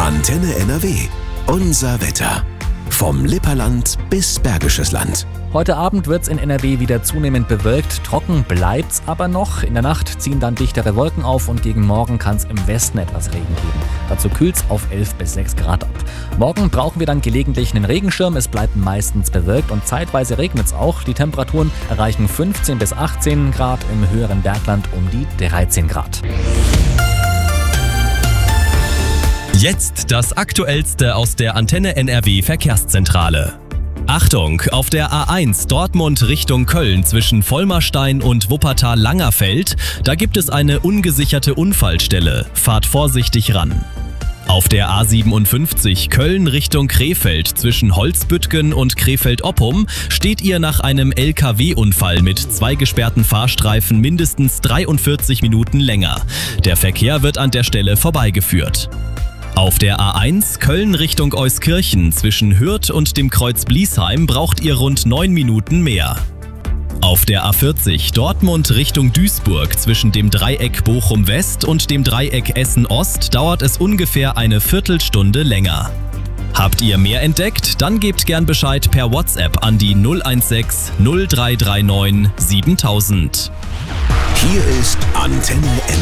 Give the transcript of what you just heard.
Antenne NRW. Unser Wetter. Vom Lipperland bis Bergisches Land. Heute Abend wird es in NRW wieder zunehmend bewölkt. Trocken bleibt's aber noch. In der Nacht ziehen dann dichtere Wolken auf und gegen Morgen kann es im Westen etwas Regen geben. Dazu kühlt's auf 11 bis 6 Grad ab. Morgen brauchen wir dann gelegentlich einen Regenschirm. Es bleibt meistens bewölkt und zeitweise regnet's auch. Die Temperaturen erreichen 15 bis 18 Grad, im höheren Bergland um die 13 Grad. Jetzt das Aktuellste aus der Antenne NRW Verkehrszentrale. Achtung, auf der A1 Dortmund Richtung Köln zwischen Vollmerstein und Wuppertal-Langerfeld, da gibt es eine ungesicherte Unfallstelle. Fahrt vorsichtig ran. Auf der A57 Köln Richtung Krefeld zwischen Holzbüttgen und Krefeld-Oppum steht ihr nach einem LKW-Unfall mit 2 gesperrten Fahrstreifen mindestens 43 Minuten länger. Der Verkehr wird an der Stelle vorbeigeführt. Auf der A1 Köln Richtung Euskirchen zwischen Hürth und dem Kreuz Bliesheim braucht ihr rund 9 Minuten mehr. Auf der A40 Dortmund Richtung Duisburg zwischen dem Dreieck Bochum West und dem Dreieck Essen Ost dauert es ungefähr eine Viertelstunde länger. Habt ihr mehr entdeckt? Dann gebt gern Bescheid per WhatsApp an die 016 0339 7000. Hier ist Antenne NRW.